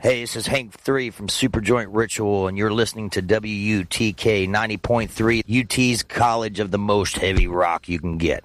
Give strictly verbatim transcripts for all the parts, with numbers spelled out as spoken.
Hey, this is Hank three from Superjoint Ritual, and you're listening to W U T K ninety point three, U T's College of the most heavy rock you can get.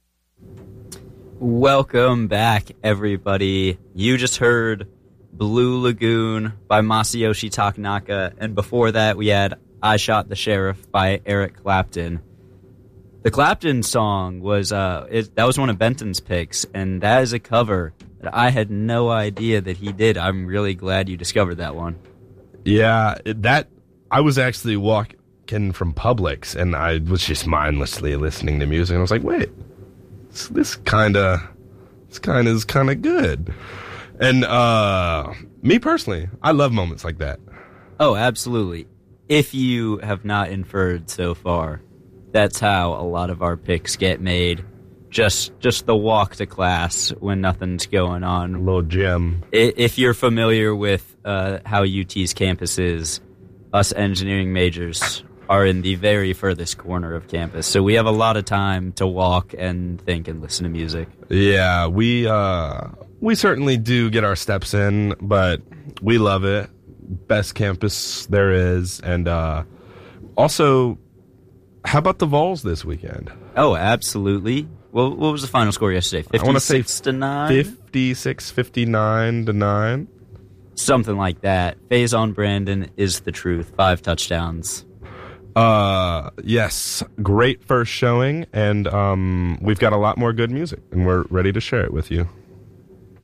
Welcome back, everybody. You just heard Blue Lagoon by Masayoshi Takanaka, and before that we had I Shot the Sheriff by Eric Clapton. The Clapton song was, uh, it, that was one of Benton's picks, and that is a cover that I had no idea that he did. I'm really glad you discovered that one. Yeah, that I was actually walking from Publix, and I was just mindlessly listening to music, and I was like, wait, this, this kind of, this kind of is kind of good. And uh, me personally, I love moments like that. Oh, absolutely. If you have not inferred so far, that's how a lot of our picks get made. Just just the walk to class when nothing's going on. A little gym. If you're familiar with uh, how U T's campus is, us engineering majors are in the very furthest corner of campus. So we have a lot of time to walk and think and listen to music. Yeah, we uh, we certainly do get our steps in, but we love it. Best campus there is. And uh, also, how about the Vols this weekend? Oh, absolutely. Well, what was the final score yesterday? fifty-six to nine? fifty-six, fifty-nine to nine. Something like that. Faison Brandon is the truth. Five touchdowns. Uh, yes. Great first showing, and um, we've got a lot more good music, and we're ready to share it with you.